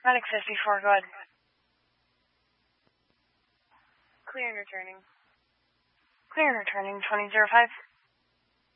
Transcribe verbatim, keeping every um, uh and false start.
Medic fifty-four, go ahead. Clear and returning. Clear and returning, twenty oh five.